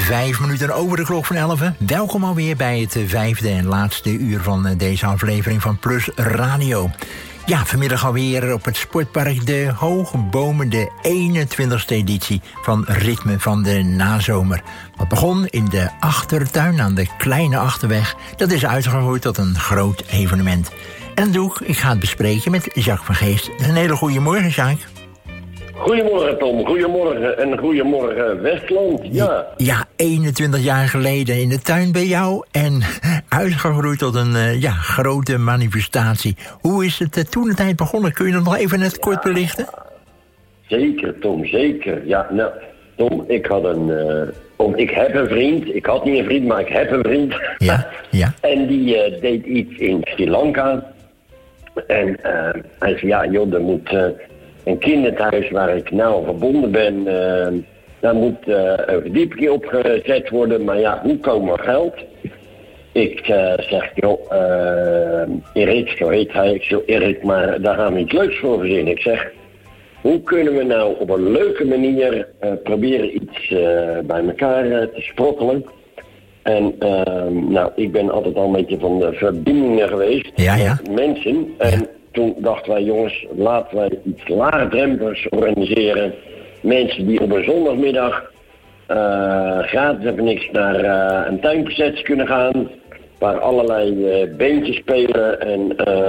5 minuten over de klok van 11. Welkom alweer bij het vijfde en laatste uur van deze aflevering van Plus Radio. Ja, vanmiddag alweer op het sportpark De Hoge Bomen, de 21ste editie van Ritme van de Nazomer. Wat begon in de achtertuin aan de Kleine Achterweg, dat is uitgegroeid tot een groot evenement. En ik ga het bespreken met Jacques van Geest. Een hele goede morgen, Jacques. Goedemorgen Tom, goedemorgen en goedemorgen Westland, ja. Ja, 21 jaar geleden in de tuin bij jou en uitgegroeid tot een grote manifestatie. Hoe is het toen de tijd begonnen? Kun je dat nog even net kort belichten? Zeker Tom, zeker. Ja, nou Tom, ik heb een vriend. Ik had niet een vriend, maar ik heb een vriend. Ja. En die deed iets in Sri Lanka. En hij zei, ja joh, er moet een kinderthuis waar ik nou verbonden ben, daar moet een verdieping opgezet worden. Maar ja, hoe komen we geld? Ik zeg, joh, Erik, zo heet hij. Ik zeg, Erik, maar daar gaan we iets leuks voor verzinnen. Ik zeg, hoe kunnen we nou op een leuke manier proberen iets bij elkaar te sprokkelen? En nou, ik ben altijd al een beetje van de verbindingen geweest met mensen. En toen dachten wij, jongens, laten wij iets laagdrempeligs organiseren. Mensen die op een zondagmiddag gratis even niks naar een tuinpazet kunnen gaan. Waar allerlei beentjes spelen en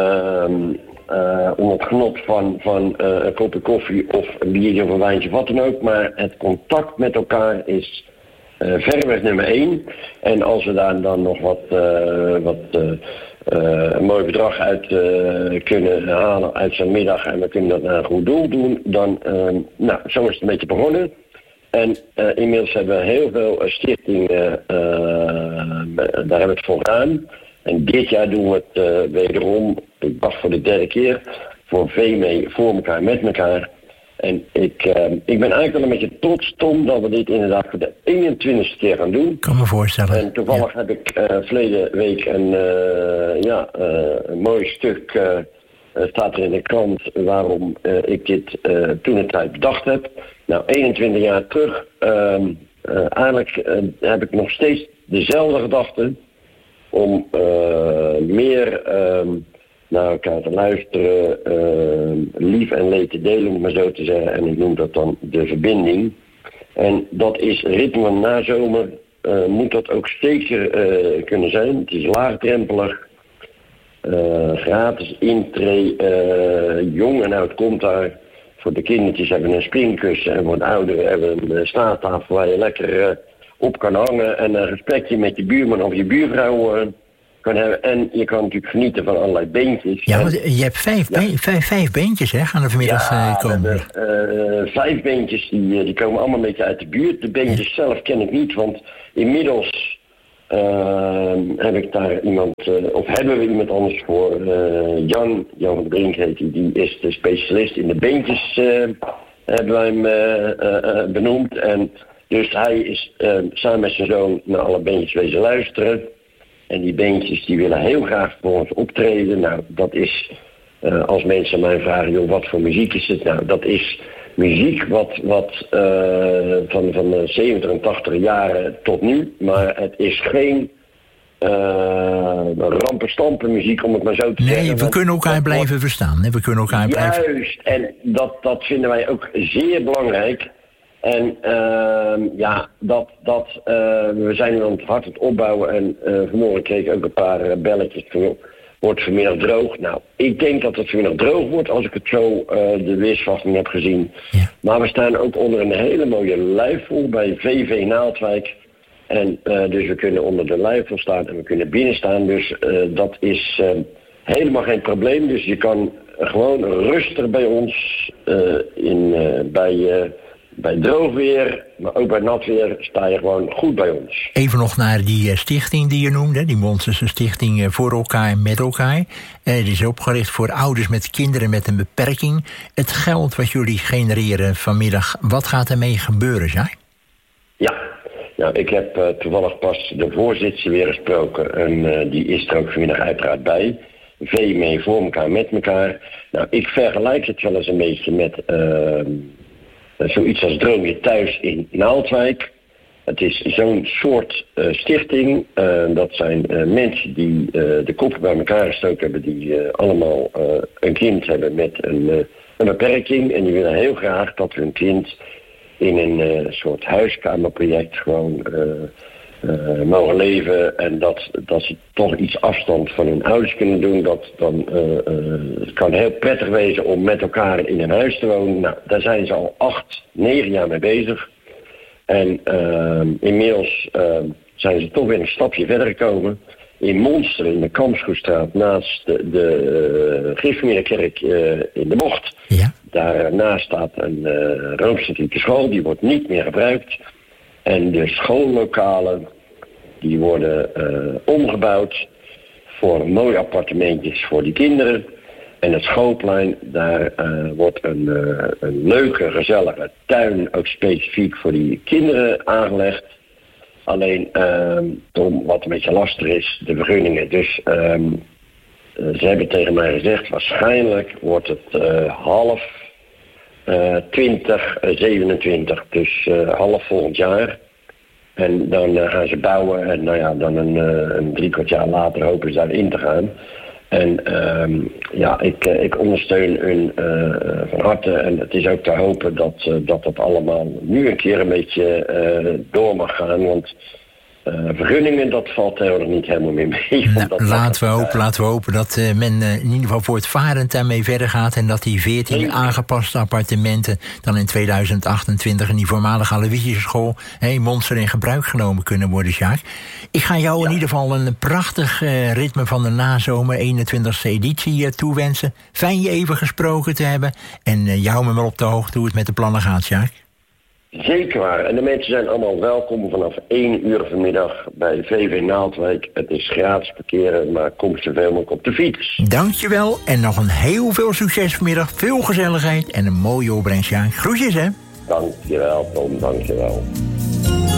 om het genot van een kopje koffie of een biertje of een wijntje, wat dan ook. Maar het contact met elkaar is verreweg nummer 1. En als we daar dan nog een mooi bedrag uit kunnen halen uit zo'n middag en we kunnen dat naar een goed doel doen, dan, zo is het een beetje begonnen. En inmiddels hebben we heel veel stichtingen, daar hebben we het voor gedaan. En dit jaar doen we het wederom, ik wacht voor de derde keer, voor VME, voor elkaar, met elkaar. En ik ben eigenlijk wel een beetje trots, Tom, dat we dit inderdaad voor de 21ste keer gaan doen. Kan me voorstellen. En toevallig heb ik verleden week een mooi stuk, staat er in de krant, waarom ik dit toen de tijd bedacht heb. Nou, 21 jaar terug, eigenlijk heb ik nog steeds dezelfde gedachten om meer naar elkaar te luisteren, lief en leed te delen, om het maar zo te zeggen. En ik noem dat dan de verbinding. En dat is Ritme van de Nazomer. Moet dat ook zeker kunnen zijn. Het is laagdrempelig. Gratis intree. Jong en oud komt daar. Voor de kindertjes hebben we een springkussen. En voor de ouderen hebben we een staattafel waar je lekker op kan hangen. En een gesprekje met je buurman of je buurvrouw kan hebben. En je kan natuurlijk genieten van allerlei beentjes. Ja, want je hebt vijf beentjes, hè? Gaan er vanmiddag komen. 5 beentjes, die komen allemaal een beetje uit de buurt. De beentjes zelf ken ik niet, want inmiddels heb ik daar iemand, of hebben we iemand anders voor. Jan van der Brink heet die is de specialist in de beentjes, hebben wij hem benoemd. En dus hij is samen met zijn zoon naar alle beentjes wezen luisteren. En die beentjes die willen heel graag voor ons optreden. Nou, dat is, als mensen mij vragen, joh, wat voor muziek is het? Nou, dat is muziek wat van de 70 en 80 jaren tot nu. Maar het is geen rampenstampen muziek, om het maar zo te zeggen. Nee, we kunnen elkaar blijven verstaan. Hè? We kunnen elkaar blijven... Juist, en dat vinden wij ook zeer belangrijk. En we zijn nu aan het hard het opbouwen en vanmorgen kreeg ik ook een paar belletjes van, wordt vanmiddag droog? Nou, ik denk dat het vanmiddag droog wordt als ik het zo de weersverwachting heb gezien. Ja. Maar we staan ook onder een hele mooie luifel bij VV Naaldwijk. En dus we kunnen onder de luifel staan en we kunnen binnen staan. Dus dat is helemaal geen probleem. Dus je kan gewoon rustig bij ons bij droog weer, maar ook bij nat weer, sta je gewoon goed bij ons. Even nog naar die stichting die je noemde, die Monsterse Stichting voor elkaar met elkaar. Die is opgericht voor ouders met kinderen met een beperking. Het geld wat jullie genereren vanmiddag, wat gaat ermee gebeuren, Jai? Ja, nou, ik heb toevallig pas de voorzitter weer gesproken en die is er ook vanmiddag uiteraard bij. VME voor elkaar met elkaar. Nou, ik vergelijk het wel eens een beetje met zoiets als Droom je thuis in Naaldwijk. Het is zo'n soort stichting. Dat zijn mensen die de koppen bij elkaar gestoken hebben, die allemaal een kind hebben met een beperking. En die willen heel graag dat hun kind in een soort huiskamerproject gewoon mogen leven. En dat ze toch iets afstand van hun ouders kunnen doen. Het kan heel prettig wezen om met elkaar in een huis te wonen. Nou, daar zijn ze al 8, 9 jaar mee bezig. En inmiddels zijn ze toch weer een stapje verder gekomen. In Monster, in de Kampschoestraat, naast de Gereformeerde in de Bocht. Ja. Daarnaast staat een Rooms-Katholieke school, die wordt niet meer gebruikt. En de schoollokalen, die worden omgebouwd voor mooie appartementjes voor die kinderen. En het schoolplein, daar wordt een leuke, gezellige tuin, ook specifiek voor die kinderen aangelegd. Alleen, wat een beetje lastig is, de vergunningen. Dus ze hebben tegen mij gezegd, waarschijnlijk wordt het half 2027, dus half volgend jaar. En dan gaan ze bouwen en dan een 3/4 jaar later hopen ze daarin te gaan. En ik ondersteun hun van harte. En het is ook te hopen dat allemaal nu een keer een beetje door mag gaan. Want vergunningen, dat valt tegenwoordig niet helemaal meer mee. Nou, laten we hopen dat men in ieder geval voortvarend daarmee verder gaat. En dat die 14 aangepaste appartementen dan in 2028 in die voormalige Aloysiusschool Monster in gebruik genomen kunnen worden, Sjaak. Ik ga jou in ieder geval een prachtig ritme van de nazomer 21e editie toewensen. Fijn je even gesproken te hebben. En jou me wel op de hoogte hoe het met de plannen gaat, Sjaak. Zeker waar. En de mensen zijn allemaal welkom vanaf 1 uur vanmiddag bij VV Naaldwijk. Het is gratis parkeren, maar kom zoveel mogelijk op de fiets. Dankjewel en nog een heel veel succes vanmiddag. Veel gezelligheid en een mooie opbrengst, Sjaak. Groetjes, hè? Dankjewel, Tom. Dankjewel.